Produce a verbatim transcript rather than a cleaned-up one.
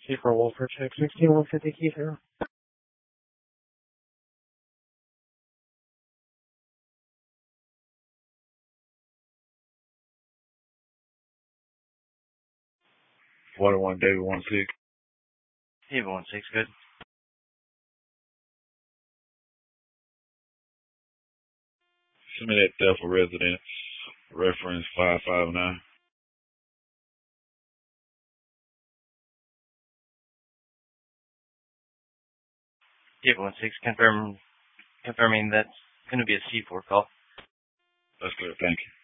Kiefer Wolfer, check sixteen one fifty Kiefer. forty-one David one six. David one six, good. Send me that theft of residence. Reference five five nine. David one six, confirm, confirming that's going to be a C four call. That's good, thank you.